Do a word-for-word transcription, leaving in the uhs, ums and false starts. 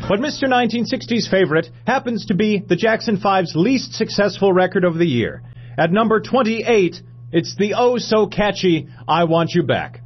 But Mister nineteen sixty's favorite happens to be the Jackson five's least successful record of the year. At number twenty-eight, it's the oh-so-catchy I Want You Back.